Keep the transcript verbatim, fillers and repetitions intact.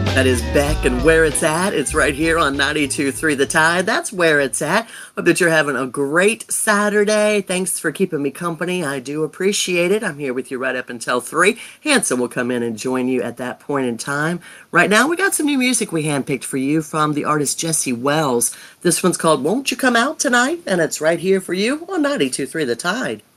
That is Beck and Where It's At. It's right here on ninety-two point three The Tide. That's where it's at. Hope that you're having a great Saturday. Thanks for keeping me company. I do appreciate it. I'm here with you right up until three. Hanson will come in and join you at that point in time. Right now, we got some new music we handpicked for you from the artist Jesse Wells. This one's called Won't You Come Out Tonight? And it's right here for you on ninety-two point three The Tide.